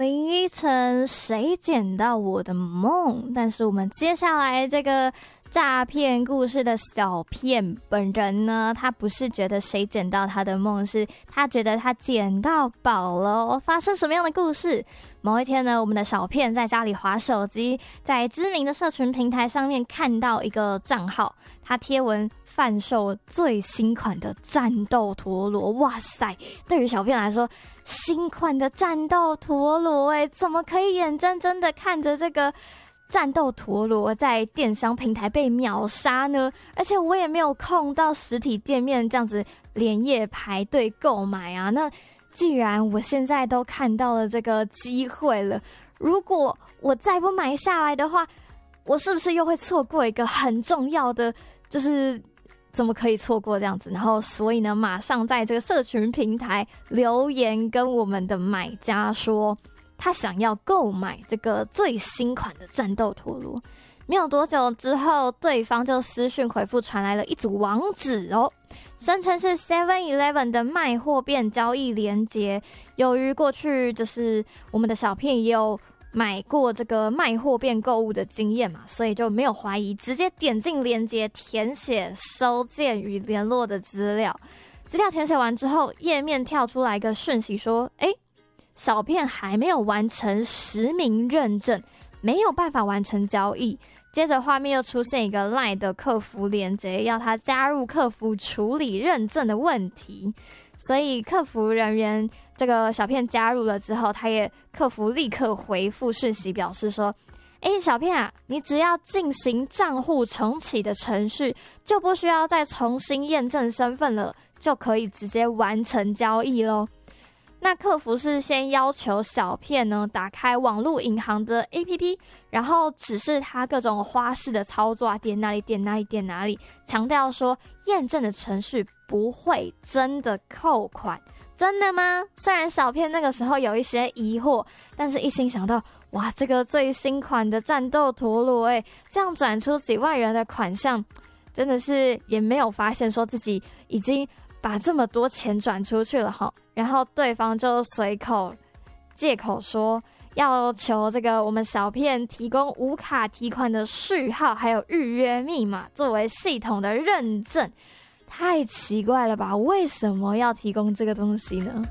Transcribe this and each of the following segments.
林依晨，谁捡到我的梦？但是我们接下来这个诈骗故事的小骗本人呢，他不是觉得谁捡到他的梦，是他觉得他捡到宝了。发生什么样的故事？某一天呢，我们的小骗在家里滑手机，在知名的社群平台上面看到一个账号，他贴文贩售最新款的战斗陀螺。哇塞，对于小骗来说，新款的战斗陀螺怎么可以眼睁睁的看着这个战斗陀螺在电商平台被秒杀呢？而且我也没有空到实体店面这样子连夜排队购买啊。那既然我现在都看到了这个机会了，如果我再不买下来的话，我是不是又会错过一个很重要的，就是怎么可以错过这样子？然后所以呢，马上在这个社群平台留言跟我们的买家说他想要购买这个最新款的战斗陀螺。没有多久之后，对方就私讯回复传来了一组网址声称是 7-Eleven 的卖货变交易连结。由于过去就是我们的小骗也有买过这个卖货变购物的经验嘛，所以就没有怀疑，直接点进连结填写收件与联络的资料。资料填写完之后，页面跳出来一个讯息说小骗还没有完成实名认证，没有办法完成交易。接着画面又出现一个 LINE 的客服连结，要他加入客服处理认证的问题。所以客服人员这个小骗加入了之后，客服立刻回复讯息表示说，小骗啊，你只要进行账户重启的程序，就不需要再重新验证身份了，就可以直接完成交易咯。那客服是先要求小骗呢打开网络银行的 APP， 然后指示他各种花式的操作啊，点哪里点哪里点哪里，强调说验证的程序不会真的扣款。真的吗？虽然小骗那个时候有一些疑惑，但是一心想到哇，这个最新款的战斗陀螺这样转出几万元的款项，真的是也没有发现说自己已经把这么多钱转出去了齁。然后对方就随口借口说要求这个我们小骗提供无卡提款的序号还有预约密码作为系统的认证。太奇怪了吧，为什么要提供这个东西呢？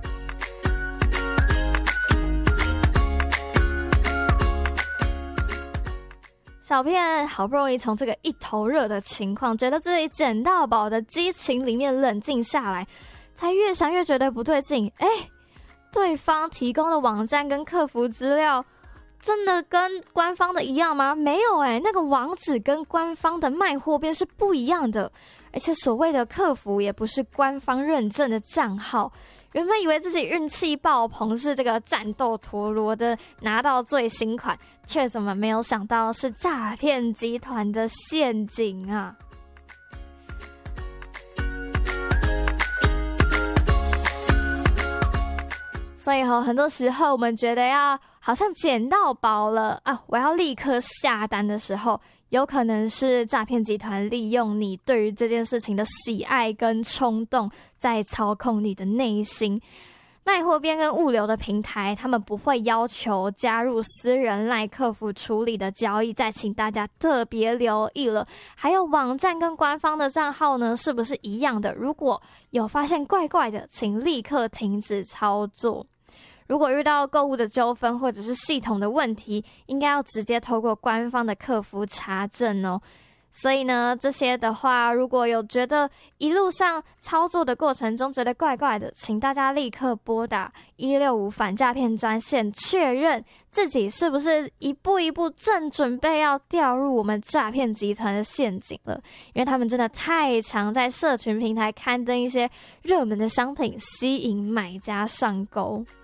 小骗好不容易从这个一头热的情况，觉得自己捡到宝的激情里面冷静下来，才越想越觉得不对劲。对方提供的网站跟客服资料真的跟官方的一样吗？没有那个网址跟官方的卖货变是不一样的，而且所谓的客服也不是官方认证的账号。原本以为自己运气爆棚，是这个战斗陀螺的拿到最新款，却怎么没有想到是诈骗集团的陷阱啊！所以很多时候我们觉得好像捡到宝了啊，我要立刻下单的时候，有可能是诈骗集团利用你对于这件事情的喜爱跟冲动，在操控你的内心。卖货边跟物流的平台，他们不会要求加入私人LINE客服处理的交易，再请大家特别留意了。还有网站跟官方的账号呢，是不是一样的？如果有发现怪怪的，请立刻停止操作。如果遇到购物的纠纷或者是系统的问题，应该要直接透过官方的客服查证哦。所以呢，这些的话，如果有觉得一路上操作的过程中觉得怪怪的，请大家立刻拨打165反诈骗专线，确认自己是不是一步一步正准备要掉入我们诈骗集团的陷阱了。因为他们真的太常在社群平台刊登一些热门的商品，吸引买家上钩。